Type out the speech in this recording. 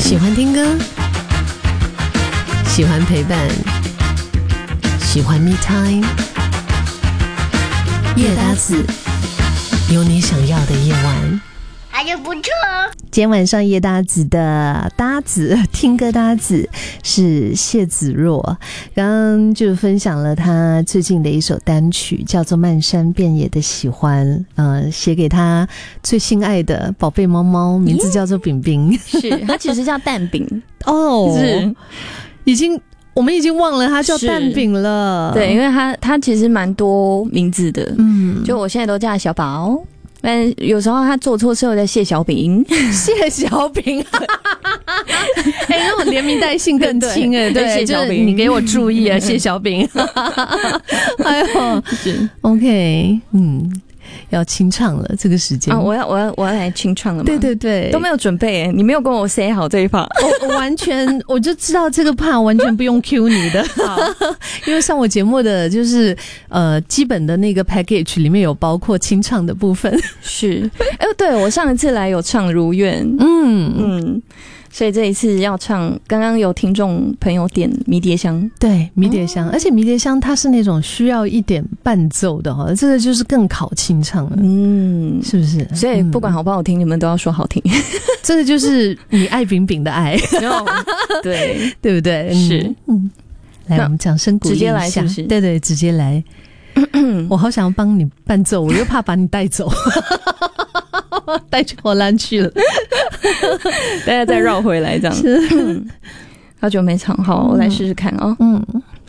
喜欢听歌，喜欢陪伴，喜欢 me time。夜搭子，有你想要的夜晚。 还是不错。 今天晚上夜搭子的搭子听歌搭子是谢子若，刚刚就分享了他最近的一首单曲，叫做《漫山遍野的喜欢》，写给他最心爱的宝贝猫猫，名字叫做饼饼。 是，它其实叫蛋饼哦， 是， 我们已经忘了它叫蛋饼了。 对，因为它其实蛮多名字的，就我现在都叫它小宝。但有时候他做错事，我在谢小饼， 谢小饼，那种连名带姓更亲对，谢小饼，你给我注意啊，谢小饼，哎呦 ，OK， 要清唱了，这个时间我要来清唱了吗？ 对， 都没有准备你没有跟我 say 好这一 part， 我完全我就知道这个 part 完全不用 cue 你的，因为上我节目的就是基本的那个 package 里面有包括清唱的部分， 是，对，我上一次来有唱如愿，所以这一次要唱，刚刚有听众朋友点迷迭香， 对，迷迭香，而且迷迭香它是那种需要一点伴奏的这个就是更考清唱了，是不是？ 所以不管好不好听，你们都要说好听， 这个就是你爱饼饼的爱， 对， 对不对？ 是， 来，我们掌声鼓励一下，直接来是不是？对，直接来。我好想要帮你伴奏，我又怕把你带走，带去荷兰去了， 大家再绕回来这样。好久没唱，好，我来试试看啊。